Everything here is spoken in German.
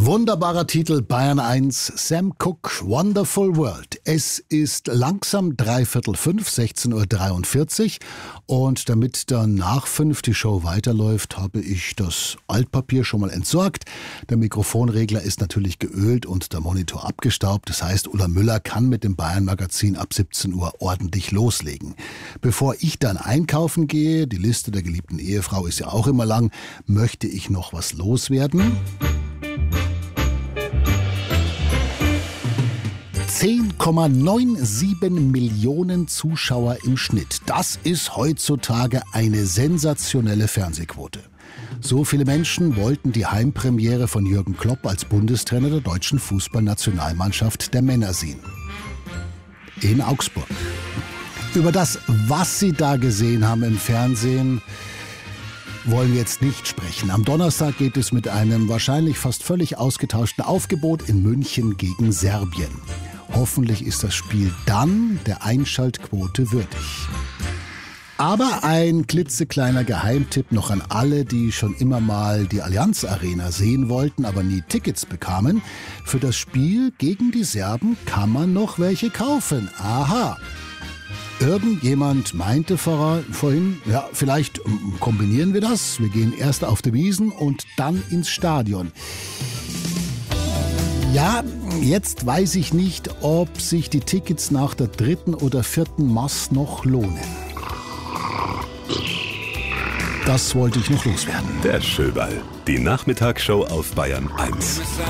Wunderbarer Titel, Bayern 1, Sam Cooke, Wonderful World. Es ist langsam 4:45, 16:43 Uhr und damit dann nach 5 die Show weiterläuft, habe ich das Altpapier schon mal entsorgt. Der Mikrofonregler ist natürlich geölt und der Monitor abgestaubt. Das heißt, Ulla Müller kann mit dem Bayern-Magazin ab 17 Uhr ordentlich loslegen. Bevor ich dann einkaufen gehe, die Liste der geliebten Ehefrau ist ja auch immer lang, möchte ich noch was loswerden. 10,97 Millionen Zuschauer im Schnitt. Das ist heutzutage eine sensationelle Fernsehquote. So viele Menschen wollten die Heimpremiere von Jürgen Klopp als Bundestrainer der deutschen Fußballnationalmannschaft der Männer sehen. In Augsburg. Über das, was sie da gesehen haben im Fernsehen, wollen wir jetzt nicht sprechen. Am Donnerstag geht es mit einem wahrscheinlich fast völlig ausgetauschten Aufgebot in München gegen Serbien. Hoffentlich ist das Spiel dann der Einschaltquote würdig. Aber ein klitzekleiner Geheimtipp noch an alle, die schon immer mal die Allianz Arena sehen wollten, aber nie Tickets bekamen. Für das Spiel gegen die Serben kann man noch welche kaufen. Aha! Irgendjemand meinte vorhin, ja, vielleicht kombinieren wir das. Wir gehen erst auf die Wiesn und dann ins Stadion. Ja, jetzt weiß ich nicht, ob sich die Tickets nach der 3. oder 4. Maß noch lohnen. Das wollte ich noch loswerden. Der Schöberl, die Nachmittagsshow auf Bayern 1.